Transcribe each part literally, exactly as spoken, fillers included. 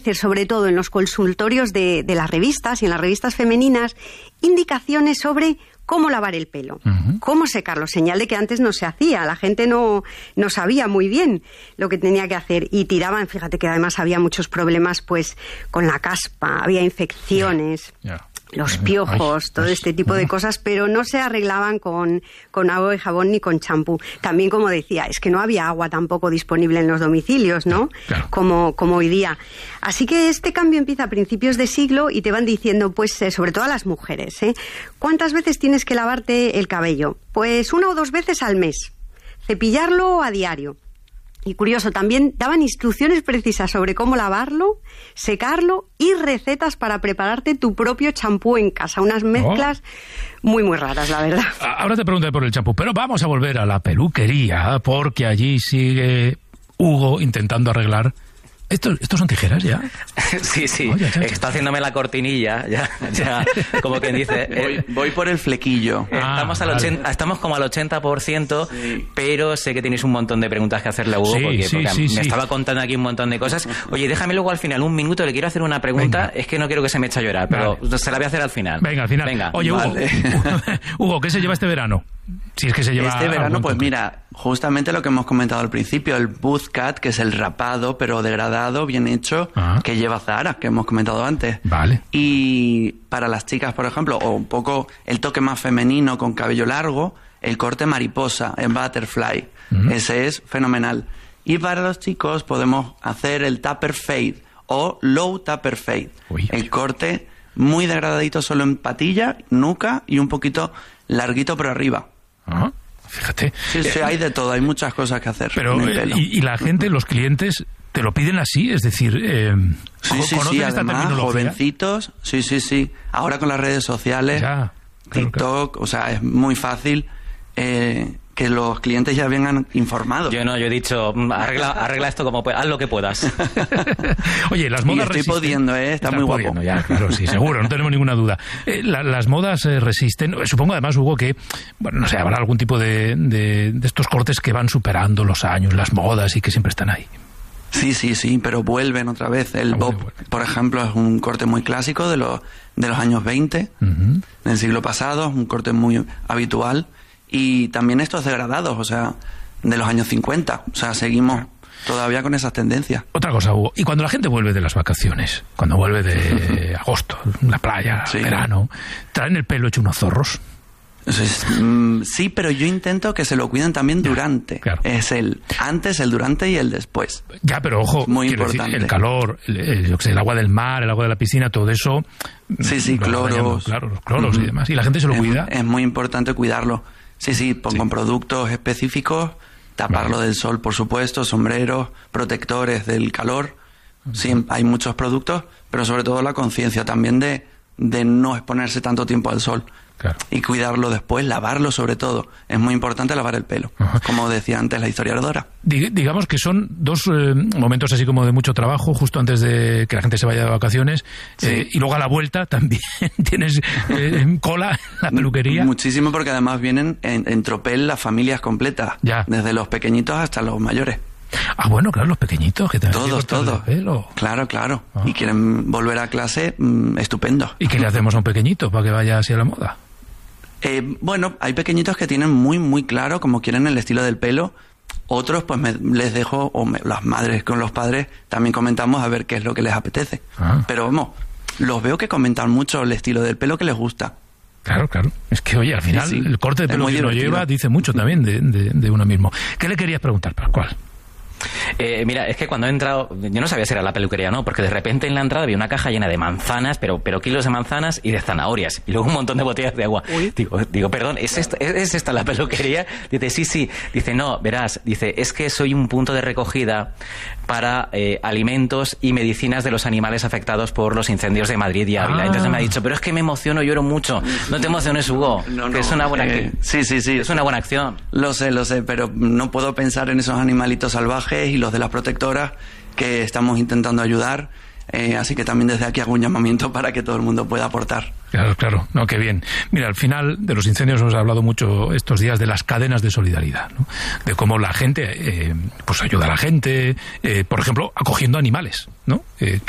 aparecer, sobre todo en los consultorios de, de las revistas y en las revistas femeninas, indicaciones sobre cómo lavar el pelo, uh-huh. cómo secarlo, señal de que antes no se hacía, la gente no, no sabía muy bien lo que tenía que hacer y tiraban, fíjate que además había muchos problemas pues con la caspa, había infecciones, yeah. Yeah. los piojos, ay, todo ay, este tipo uh-huh. de cosas, pero no se arreglaban con, con agua y jabón ni con champú. También, como decía, es que no había agua tampoco disponible en los domicilios, ¿no? Claro. Como, como hoy día. Así que este cambio empieza a principios de siglo y te van diciendo, pues, eh, sobre todo a las mujeres, ¿eh? ¿Cuántas veces tienes que lavarte el cabello? Pues una o dos veces al mes. Cepillarlo a diario. Y curioso, también daban instrucciones precisas sobre cómo lavarlo, secarlo y recetas para prepararte tu propio champú en casa. Unas mezclas oh. muy, muy raras, la verdad. Ahora te pregunté por el champú, pero vamos a volver a la peluquería, porque allí sigue Hugo intentando arreglar... ¿Esto, ¿Estos son tijeras ya? Sí, sí. Oye, ya, ya, está haciéndome la cortinilla, ya, ya como quien dice. Voy, voy por el flequillo. Ah, estamos, al ochenta, vale. estamos como al ochenta por ciento, sí. pero sé que tenéis un montón de preguntas que hacerle a Hugo, sí, porque, sí, porque sí, me sí. estaba contando aquí un montón de cosas. Oye, déjame luego al final, un minuto, le quiero hacer una pregunta. Venga. Es que no quiero que se me eche a llorar, pero vale. se la voy a hacer al final. Venga, al final. Venga. Oye, Hugo, vale. Hugo, ¿qué se lleva este verano? Si es que se lleva este verano, pues mira, justamente lo que hemos comentado al principio, el buzz cut, que es el rapado, pero degradado, bien hecho, ajá. que lleva Zara, que hemos comentado antes. Vale. Y para las chicas, por ejemplo, o un poco el toque más femenino con cabello largo, el corte mariposa, en butterfly. Uh-huh. Ese es fenomenal. Y para los chicos podemos hacer el taper fade o low taper fade. Uy. El corte muy degradadito solo en patilla, nuca y un poquito larguito por arriba. Ah, fíjate. Sí, sí, hay de todo, hay muchas cosas que hacer. Pero, en el pelo. Y, y la gente, los clientes, te lo piden así, es decir, eh, sí, sí, sí, esta además, jovencitos, sí, sí, sí. Ahora con las redes sociales, ya, claro, TikTok, claro. O sea, es muy fácil eh, que los clientes ya vengan informados. Yo no, yo he dicho, arregla, arregla esto como puedas, haz lo que puedas. Oye, las modas y estoy resisten. pudiendo, ¿eh? Está muy guapo. Pudiendo, ya, claro, sí, seguro, no tenemos ninguna duda. Eh, la, las modas eh, resisten. Supongo además, Hugo, que, bueno, no sé, habrá algún tipo de, de, de estos cortes que van superando los años, las modas y que siempre están ahí. Sí, sí, sí, pero vuelven otra vez. El ah, bob, bueno, bueno. por ejemplo, es un corte muy clásico de los, de los años veinte, uh-huh. del siglo pasado, un corte muy habitual. Y también estos degradados, o sea, de los años cincuenta. O sea, seguimos todavía con esas tendencias. Otra cosa, Hugo, y cuando la gente vuelve de las vacaciones, cuando vuelve de agosto, la playa, sí. verano, ¿traen el pelo hecho unos zorros? Sí, pero yo intento que se lo cuiden también ya, durante. Claro. Es el antes, el durante y el después. Ya, pero ojo, es muy importante. Decir, el calor, el, el, yo que sé, el agua del mar, el agua de la piscina, todo eso. Sí, sí, cloros. Claro, los cloros uh-huh. y demás. Y la gente se lo es, cuida. Es muy importante cuidarlo. Sí, sí, con sí. productos específicos, taparlo vale. del sol, por supuesto, sombreros, protectores del calor. Uh-huh. Sí, hay muchos productos, pero sobre todo la conciencia también de, de no exponerse tanto tiempo al sol. Claro. Y cuidarlo después, lavarlo sobre todo. Es muy importante lavar el pelo, uh-huh. como decía antes la historiadora. Dig- digamos que son dos eh, momentos así como de mucho trabajo, justo antes de que la gente se vaya de vacaciones, sí. eh, y luego a la vuelta también tienes eh, cola en la peluquería. Muchísimo, porque además vienen en, en tropel las familias completas, ya. desde los pequeñitos hasta los mayores. Ah, bueno, claro, los pequeñitos que también todos, todos. Pelo. Claro, claro. Ah. Y quieren volver a clase, mmm, estupendo. ¿Y qué le hacemos a un pequeñito para que vaya así a la moda? Eh, bueno, hay pequeñitos que tienen muy, muy claro cómo quieren el estilo del pelo. Otros, pues me, les dejo, o me, las madres con los padres, también comentamos a ver qué es lo que les apetece. Ah. Pero vamos, los veo que comentan mucho el estilo del pelo que les gusta. Claro, claro. Es que, oye, al final, sí, sí. el corte de pelo que uno lleva dice mucho también de, de, de uno mismo. ¿Qué le querías preguntar, Pascual? Eh, mira, es que cuando he entrado, yo no sabía si era la peluquería o no, porque de repente en la entrada había una caja llena de manzanas, pero, pero kilos de manzanas y de zanahorias, y luego un montón de botellas de agua. Digo, digo, perdón, ¿es esta, ¿es esta la peluquería? Dice, sí, sí. Dice, no, verás, dice, es que soy un punto de recogida para eh, alimentos y medicinas de los animales afectados por los incendios de Madrid y Ávila. Ah. Entonces me ha dicho, pero es que me emociono, lloro mucho. No te emociones, Hugo, no, no, que es una buena eh, sí, sí, sí. Es una buena acción. Lo sé, lo sé, pero no puedo pensar en esos animalitos salvajes y los de las protectoras que estamos intentando ayudar. Eh, así que también desde aquí hago un llamamiento para que todo el mundo pueda aportar. Claro, claro, no, qué bien. Mira, al final de los incendios hemos hablado mucho estos días de las cadenas de solidaridad, ¿no? De cómo la gente, eh, pues ayuda a la gente, eh, por ejemplo, acogiendo animales, ¿no? Eh, que, claro.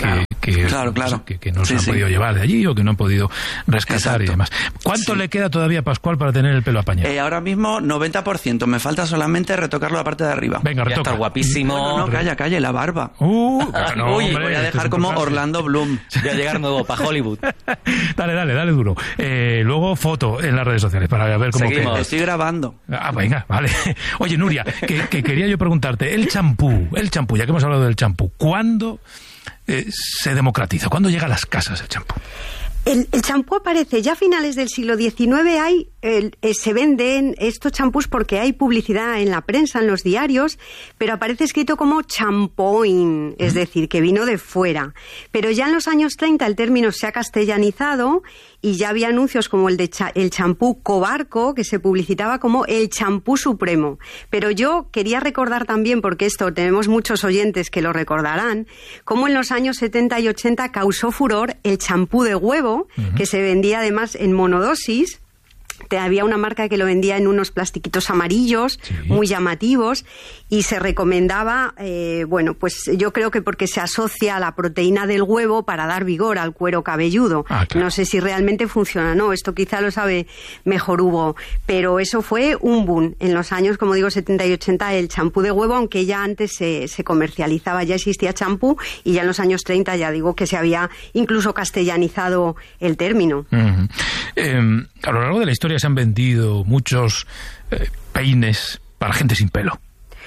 que, claro, claro. que, que no se sí, han sí. podido llevar de allí o que no han podido rescatar. Exacto. Y demás. ¿Cuánto sí. le queda todavía a Pascual para tener el pelo apañado? Eh, ahora mismo noventa por ciento, me falta solamente retocarlo la parte de arriba. Venga, retoca. Ya está guapísimo. No, no, calla, calla, la barba. Uh, no, Uy, hombre, voy a dejar como Orlando Bloom. Voy a llegar nuevo para Hollywood. Dale, dale, dale duro. Eh, luego foto en las redes sociales para ver cómo Seguimos. queda. Estoy grabando. Ah, venga, vale. Oye, Nuria, que, que quería yo preguntarte, el champú, el champú, ya que hemos hablado del champú, ¿cuándo eh, se democratiza? ¿Cuándo llega a las casas el champú? El, el champú aparece ya a finales del siglo diecinueve. Hay, eh, eh, se venden estos champús porque hay publicidad en la prensa, en los diarios, pero aparece escrito como champoin, es decir, que vino de fuera. Pero ya en los años treinta el término se ha castellanizado y ya había anuncios como el de cha, el champú Cobarco, que se publicitaba como el champú supremo. Pero yo quería recordar también, porque esto tenemos muchos oyentes que lo recordarán, cómo en los años setenta y ochenta causó furor el champú de huevo, uh-huh. que se vendía además en monodosis. Te, había una marca que lo vendía en unos plastiquitos amarillos, sí. muy llamativos, y se recomendaba, eh, bueno, pues yo creo que porque se asocia a la proteína del huevo para dar vigor al cuero cabelludo. Ah, claro. No sé si realmente funciona, no, esto quizá lo sabe mejor Hugo, pero eso fue un boom. En los años, como digo, setenta y ochenta, el champú de huevo, aunque ya antes se, se comercializaba, ya existía champú, y ya en los años treinta ya digo que se había incluso castellanizado el término. Uh-huh. Eh, a lo largo de la historia se han vendido muchos eh, peines para gente sin pelo.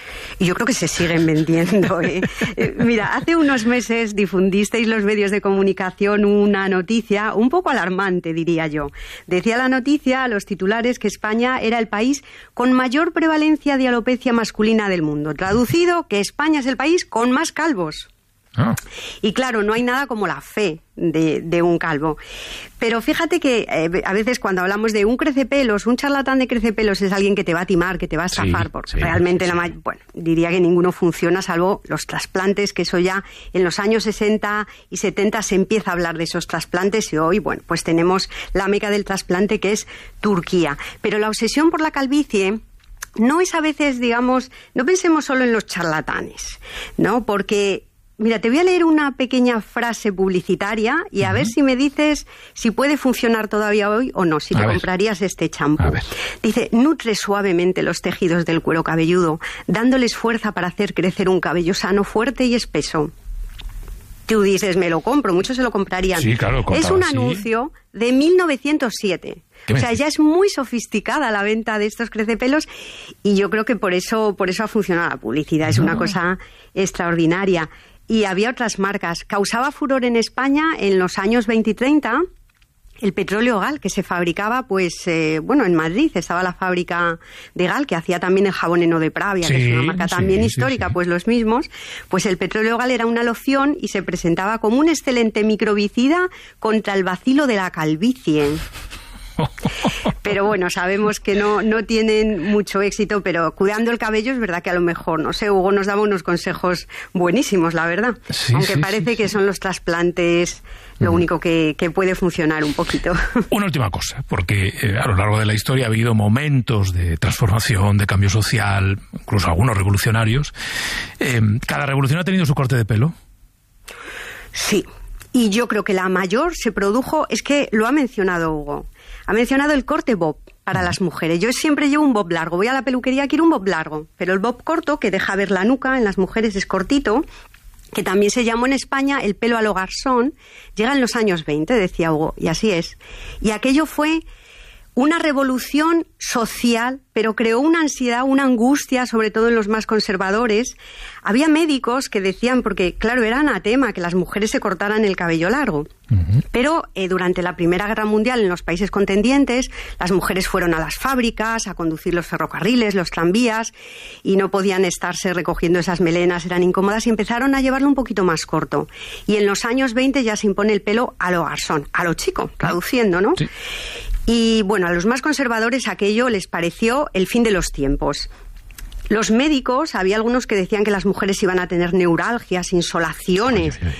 Y yo creo que se siguen vendiendo. ¿eh? Eh, mira, hace unos meses difundisteis los medios de comunicación una noticia un poco alarmante, diría yo. Decía la noticia, los titulares, que España era el país con mayor prevalencia de alopecia masculina del mundo. Traducido, que España es el país con más calvos. Ah. Y claro, no hay nada como la fe de, de un calvo. Pero fíjate que eh, a veces cuando hablamos de un crecepelos, un charlatán de crecepelos es alguien que te va a timar, que te va a estafar, sí, porque sí, realmente sí. la may- bueno, diría que ninguno funciona salvo los trasplantes, que eso ya en los años sesenta y setenta se empieza a hablar de esos trasplantes, y hoy, bueno, pues tenemos la meca del trasplante, que es Turquía. Pero la obsesión por la calvicie no es a veces, digamos, no pensemos solo en los charlatanes, ¿no? Porque mira, te voy a leer una pequeña frase publicitaria y a uh-huh. ver si me dices si puede funcionar todavía hoy o no, si te comprarías este champú. Dice, nutre suavemente los tejidos del cuero cabelludo, dándoles fuerza para hacer crecer un cabello sano, fuerte y espeso. Tú dices, me lo compro, muchos se lo comprarían. Sí, claro, es un anuncio sí. de mil novecientos siete. O sea, ya es muy sofisticada la venta de estos crecepelos y yo creo que por eso, por eso ha funcionado la publicidad. Es no. una cosa extraordinaria. Y había otras marcas. Causaba furor en España en los años veinte y treinta el petróleo Gal, que se fabricaba, pues, eh, bueno, en Madrid estaba la fábrica de Gal, que hacía también el jabón Heno de Pravia, sí, que es una marca sí, también histórica, sí, sí. pues los mismos. Pues el petróleo Gal era una loción y se presentaba como un excelente microbicida contra el bacilo de la calvicie. Pero bueno, sabemos que no, no tienen mucho éxito, pero cuidando el cabello es verdad que a lo mejor, no sé, Hugo nos daba unos consejos buenísimos, la verdad. Sí, Aunque sí, parece sí, que sí. son los trasplantes lo mm. único que, que puede funcionar un poquito. Una última cosa, porque eh, a lo largo de la historia ha habido momentos de transformación, de cambio social, incluso algunos revolucionarios. Eh, ¿Cada revolución ha tenido su corte de pelo? Sí. Y yo creo que la mayor se produjo, es que lo ha mencionado Hugo, ha mencionado el corte bob para las mujeres. Yo siempre llevo un bob largo, voy a la peluquería, quiero un bob largo, pero el bob corto, que deja ver la nuca, en las mujeres es cortito, que también se llamó en España el pelo a lo garzón, llega en los años veinte, decía Hugo, y así es. Y aquello fue una revolución social, pero creó una ansiedad, una angustia, sobre todo en los más conservadores. Había médicos que decían, porque claro, era anatema que las mujeres se cortaran el cabello largo. Uh-huh. Pero eh, durante la Primera Guerra Mundial, en los países contendientes, las mujeres fueron a las fábricas, a conducir los ferrocarriles, los tranvías, y no podían estarse recogiendo esas melenas, eran incómodas, y empezaron a llevarlo un poquito más corto. Y en los años veinte ya se impone el pelo a lo garzón, a lo chico, traduciendo, ¿no? Sí. Y bueno, a los más conservadores aquello les pareció el fin de los tiempos. Los médicos, había algunos que decían que las mujeres iban a tener neuralgias, insolaciones, ay, ay, ay, ay.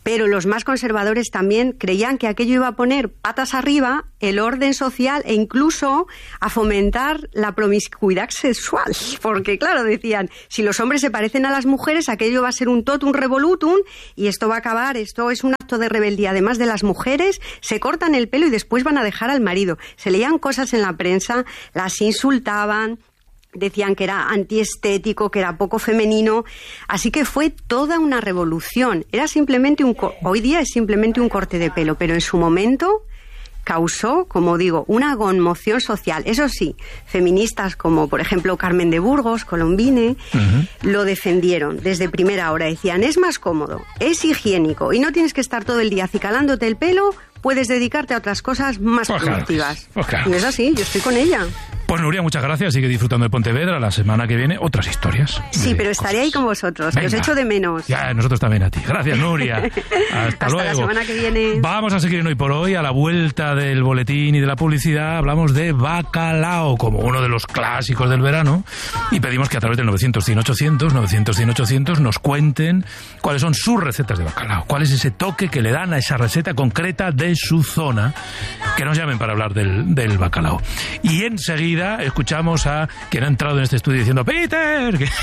pero los más conservadores también creían que aquello iba a poner patas arriba el orden social e incluso a fomentar la promiscuidad sexual, porque claro, decían, si los hombres se parecen a las mujeres, aquello va a ser un totum revolutum y esto va a acabar, esto es un acto de rebeldía. Además de las mujeres, se cortan el pelo y después van a dejar al marido. Se leían cosas en la prensa, las insultaban, decían que era antiestético, que era poco femenino, así que fue toda una revolución. Era simplemente un co- hoy día es simplemente un corte de pelo, pero en su momento causó, como digo, una conmoción social. Eso sí, feministas como, por ejemplo, Carmen de Burgos, Colombine, uh-huh. lo defendieron desde primera hora. Decían, es más cómodo, es higiénico y no tienes que estar todo el día acicalándote el pelo, puedes dedicarte a otras cosas más pues productivas. Claro, pues claro. Y es así, yo estoy con ella. Pues Nuria, muchas gracias. Sigue disfrutando de Pontevedra. La semana que viene, otras historias. Sí, pero estaré ahí con vosotros, Venga. que os echo de menos. Ya, nosotros también a ti. Gracias, Nuria. Hasta, Hasta luego. la semana que viene. Vamos a seguir en Hoy por Hoy. A la vuelta del boletín y de la publicidad hablamos de bacalao como uno de los clásicos del verano y pedimos que a través del novecientos, cien, ochocientos, novecientos, cien, ochocientos nos cuenten cuáles son sus recetas de bacalao. Cuál es ese toque que le dan a esa receta concreta de su zona. Que nos llamen para hablar del, del bacalao. Y enseguida escuchamos a quien ha entrado en este estudio diciendo ¡Peter! Que...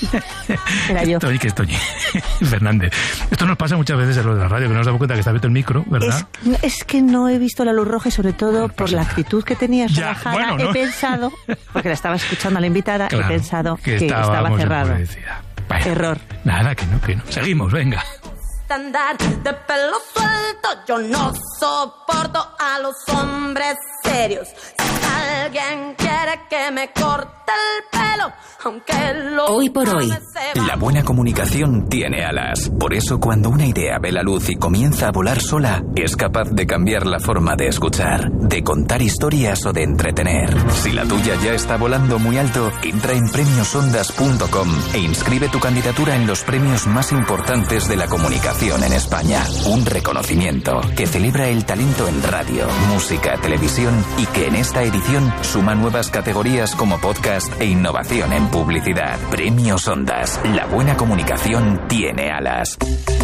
Era yo. Estoy, que estoy. Fernández. Esto nos pasa muchas veces en lo de la radio, que no nos damos cuenta que está abierto el micro, ¿verdad? Es, es que no he visto la luz roja y sobre todo por la actitud que tenías ya, relajada. Bueno, ¿no? He pensado, porque la estaba escuchando a la invitada, claro, he pensado que, que estaba cerrado. Bueno, Error. Nada, que no, que no. Seguimos, venga. Andar de pelo suelto, yo no soporto a los hombres serios. Si alguien quiere que me corte el pelo, aunque lo Hoy por hoy, la buena comunicación tiene alas. Por eso cuando una idea ve la luz y comienza a volar sola, es capaz de cambiar la forma de escuchar, de contar historias o de entretener. Si la tuya ya está volando muy alto, entra en premios ondas punto com e inscribe tu candidatura en los premios más importantes de la comunicación en España. Un reconocimiento que celebra el talento en radio, música, televisión y que en esta edición suma nuevas categorías como podcast e innovación en publicidad. Premios Ondas. La buena comunicación tiene alas.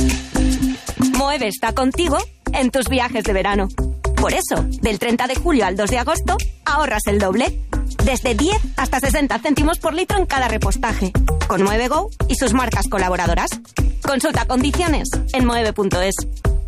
Moeve está contigo en tus viajes de verano. Por eso, del treinta de julio al dos de agosto, ahorras el doble. Desde diez hasta sesenta céntimos por litro en cada repostaje. Con Moeve Go y sus marcas colaboradoras. Consulta condiciones en moeve punto es.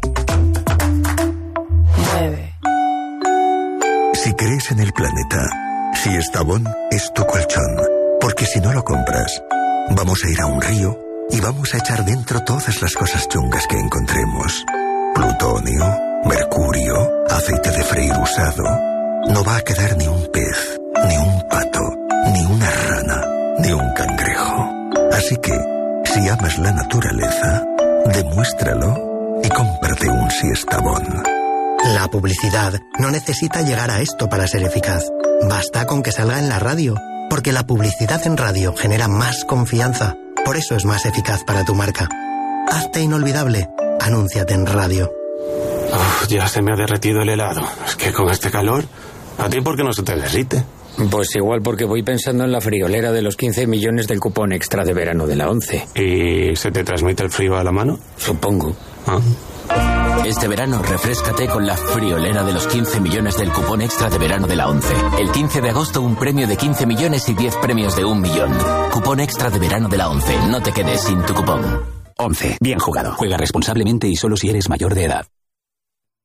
Mueve. Si crees en el planeta, Siestabón es tu colchón. Porque si no lo compras, vamos a ir a un río y vamos a echar dentro todas las cosas chungas que encontremos. Plutonio, mercurio, aceite de freír usado. No va a quedar ni un pez, ni un pato, ni una rana, ni un cangrejo. Así que, si amas la naturaleza, demuéstralo y cómprate un Siestabón. La publicidad no necesita llegar a esto para ser eficaz. Basta con que salga en la radio, porque la publicidad en radio genera más confianza. Por eso es más eficaz para tu marca. Hazte inolvidable. Anúnciate en radio. Uf, ya se me ha derretido el helado. Es que con este calor, ¿a ti por qué no se te derrite? Pues igual porque voy pensando en la friolera de los quince millones del cupón extra de verano de la once. ¿Y se te transmite el frío a la mano? Supongo. ¿Ah? Este verano refréscate con la friolera de los quince millones del cupón extra de verano de la once. El quince de agosto un premio de quince millones y diez premios de un millón. Cupón extra de verano de la once. No te quedes sin tu cupón. once. Bien jugado. Juega responsablemente y solo si eres mayor de edad.